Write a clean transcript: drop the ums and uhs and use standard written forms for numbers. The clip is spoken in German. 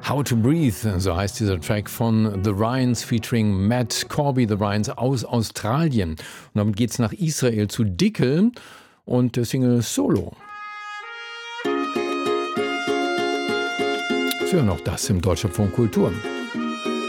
How to Breathe, so heißt dieser Track von The Ryans featuring Matt Corby, The Ryans aus Australien. Und damit geht's nach Israel zu Dickel und der Single Solo. Wir hören auch das im Deutschlandfunk Kultur.